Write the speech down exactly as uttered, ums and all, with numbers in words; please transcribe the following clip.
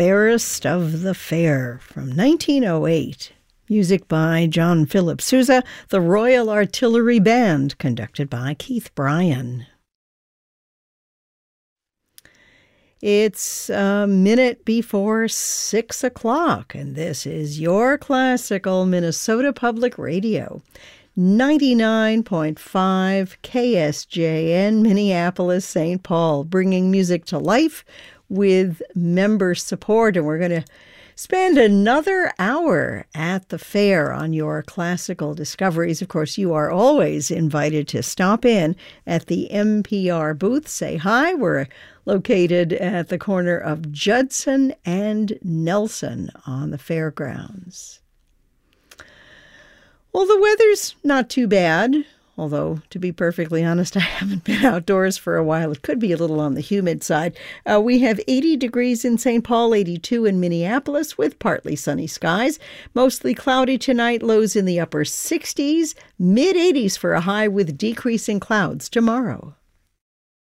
Fairest of the Fair from nineteen oh eight. Music by John Philip Sousa, the Royal Artillery Band, conducted by Keith Bryan. It's a minute before six o'clock, and this is your classical Minnesota Public Radio. ninety-nine point five K S J N, Minneapolis, Saint Paul, bringing music to life with member support. And we're going to spend another hour at the fair on your classical discoveries. Of course, you are always invited to stop in at the M P R booth. Say hi. We're located at the corner of Judson and Nelson on the fairgrounds. Well, the weather's not too bad, although, to be perfectly honest, I haven't been outdoors for a while. It could be a little on the humid side. Uh, we have eighty degrees in Saint Paul, eighty-two in Minneapolis, with partly sunny skies. Mostly cloudy tonight, lows in the upper sixties, mid-eighties for a high with decreasing clouds tomorrow.